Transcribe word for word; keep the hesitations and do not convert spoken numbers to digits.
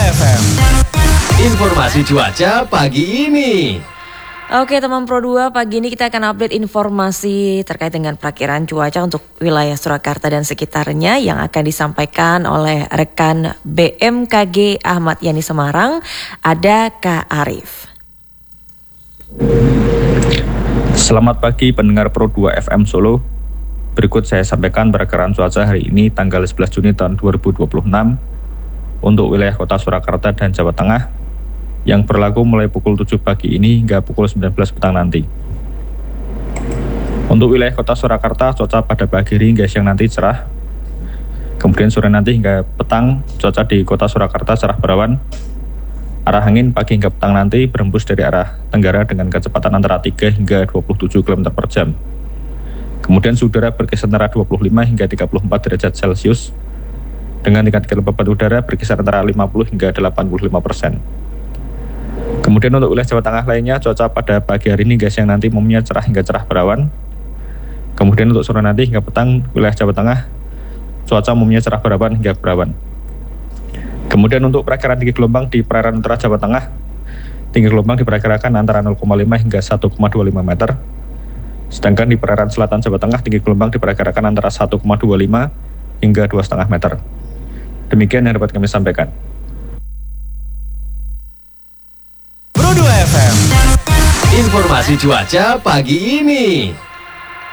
F M. Informasi cuaca pagi ini. Oke teman Pro dua, pagi ini kita akan update informasi terkait dengan perakiraan cuaca untuk wilayah Surakarta dan sekitarnya yang akan disampaikan oleh rekan B M K G Ahmad Yani Semarang, ada Kak Arif. Selamat pagi pendengar Pro dua F M Solo. Berikut saya sampaikan perakiraan cuaca hari ini tanggal sebelas Juni tahun dua ribu dua puluh enam untuk wilayah kota Surakarta dan Jawa Tengah yang berlaku mulai pukul tujuh pagi ini hingga pukul sembilan belas petang nanti. Untuk wilayah kota Surakarta, cuaca pada pagi hari hingga siang nanti cerah. Kemudian sore nanti hingga petang, cuaca di kota Surakarta cerah berawan. Arah angin pagi hingga petang nanti berembus dari arah tenggara dengan kecepatan antara tiga hingga dua puluh tujuh kilometer per jam. Kemudian suhu udara berkisar antara dua puluh lima hingga tiga puluh empat derajat Celcius, dengan tingkat kelembapan udara berkisar antara lima puluh hingga delapan puluh lima persen. Kemudian untuk wilayah Jawa Tengah lainnya, cuaca pada pagi hari ini hingga siang nanti umumnya cerah hingga cerah berawan. Kemudian untuk sore nanti hingga petang, wilayah Jawa Tengah, cuaca umumnya cerah berawan hingga berawan. Kemudian untuk perakiraan tinggi gelombang di perairan utara Jawa Tengah, tinggi gelombang diperkirakan antara nol koma lima hingga satu koma dua lima meter. Sedangkan di perairan selatan Jawa Tengah, tinggi gelombang diperkirakan antara satu koma dua lima hingga dua koma lima meter. Demikian yang dapat kami sampaikan. Pro dua F M. Informasi cuaca pagi ini.